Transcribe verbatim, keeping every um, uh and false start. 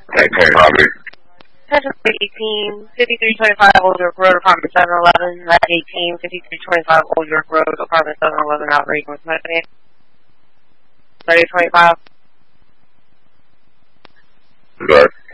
eighteen Harvey. eighteen, fifty-three twenty-five Old York Road, apartment seven eleven. That's eighteen, fifty-three twenty-five Old York Road, apartment seven eleven, operating with Medicare. thirty twenty-five. Right.